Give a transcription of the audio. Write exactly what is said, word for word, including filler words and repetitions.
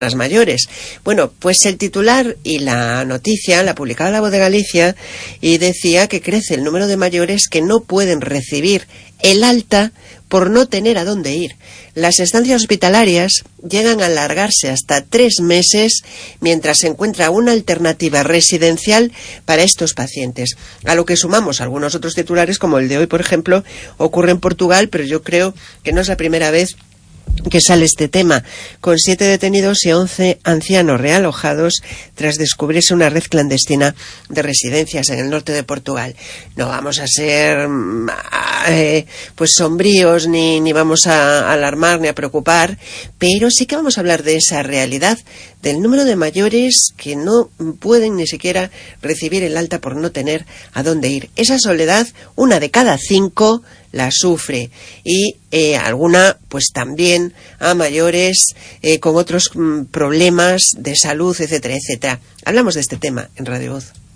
mayores. Bueno, pues el titular y la noticia la publicaba La Voz de Galicia y decía que crece el número de mayores que no pueden recibir el alta por no tener a dónde ir. Las estancias hospitalarias llegan a alargarse hasta tres meses mientras se encuentra una alternativa residencial para estos pacientes. A lo que sumamos algunos otros titulares, como el de hoy, por ejemplo, ocurre en Portugal, pero yo creo que no es la primera vez que sale este tema, con siete detenidos y once ancianos realojados tras descubrirse una red clandestina de residencias en el norte de Portugal. No vamos a ser eh, pues sombríos ni, ni vamos a alarmar ni a preocupar, pero sí que vamos a hablar de esa realidad, del número de mayores que no pueden ni siquiera recibir el alta por no tener a dónde ir. Esa soledad, una de cada cinco la sufre, y eh, alguna pues también a mayores eh, con otros mm, problemas de salud, etcétera, etcétera. Hablamos de este tema en Radio Voz.